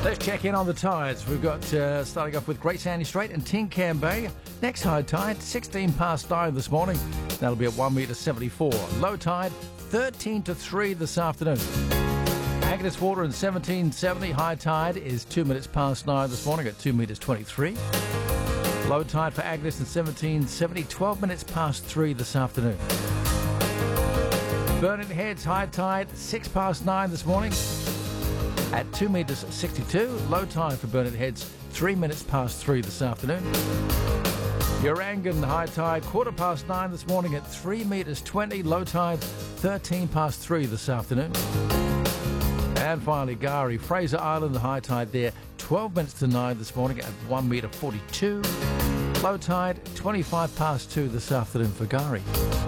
Let's check in on the tides. We've got starting off with Great Sandy Strait and Tincam Bay. Next high tide, 16 past 9 this morning. That'll be at 1 metre 74. Low tide, 13 to 3 this afternoon. Agnes Water in 1770. High tide is 2 minutes past 9 this morning at 2 metres 23. Low tide for Agnes in 1770, 12 minutes past 3 this afternoon. Burnett Heads, high tide, 6 past 9 this morning at 2 metres 62. Low tide for Burnett Heads, 3 minutes past 3 this afternoon. Urangan, high tide, 9:15 this morning at 3 metres 20. Low tide, 13 past 3 this afternoon. And finally, Gari, Fraser Island, the high tide there, 12 minutes to 9 this morning at 1 metre 42. Low tide, 25 past 2 this afternoon for Gari.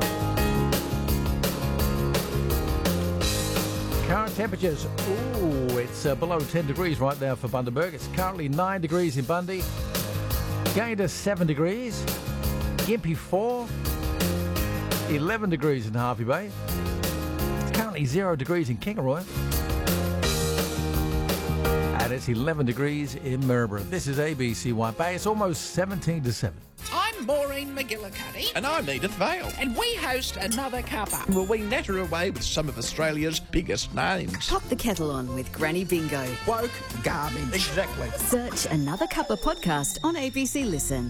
Current temperatures, it's below 10 degrees right now for Bundaberg. It's currently 9 degrees in Bundy. Going to 7 degrees. Gympie 4. 11 degrees in Harvey Bay. It's currently 0 degrees in Kingaroy. And it's 11 degrees in Maryborough. This is ABC White Bay. It's almost 17 to 7. I'm Maureen McGillicuddy. And I'm Edith Vale. And we host Another Cuppa. Will we natter away with some of Australia's biggest names? Pop the kettle on with Granny Bingo. Woke garbage. Exactly. Search Another Cuppa podcast on ABC Listen.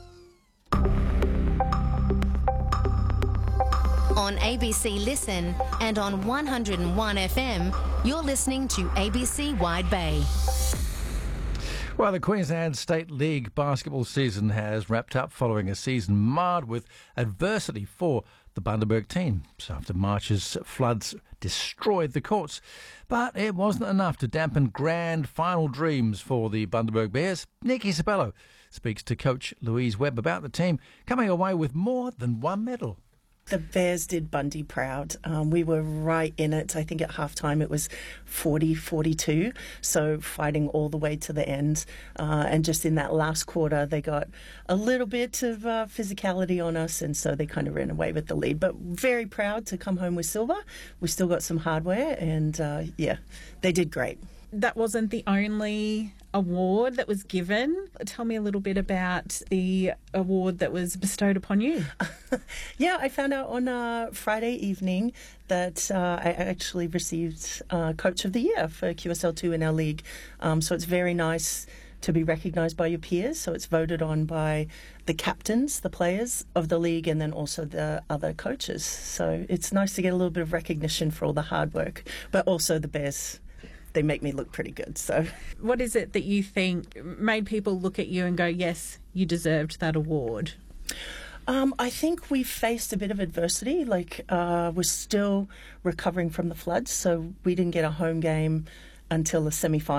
On ABC Listen and on 101 FM, you're listening to ABC Wide Bay. Well, the Queensland State League basketball season has wrapped up following a season marred with adversity for the Bundaberg team. So after March's floods destroyed the courts. But it wasn't enough to dampen grand final dreams for the Bundaberg Bears. Nikki Sabello speaks to coach Louise Webb about the team coming away with more than one medal. The Bears did Bundy proud. We were right in it. I think at halftime it was 40-42, so fighting all the way to the end. And just in that last quarter, they got a little bit of physicality on us, and so they kind of ran away with the lead. But very proud to come home with silver. We still got some hardware, and they did great. That wasn't the only award that was given. Tell me a little bit about the award that was bestowed upon you. Yeah, I found out on Friday evening that I actually received Coach of the Year for QSL2 in our league. So it's very nice to be recognised by your peers. So it's voted on by the captains, the players of the league, and then also the other coaches. So it's nice to get a little bit of recognition for all the hard work, but also the Bears. They make me look pretty good. So, what is it that you think made people look at you and go, yes, you deserved that award? I think we faced a bit of adversity. We're still recovering from the floods, so we didn't get a home game until the semi-final.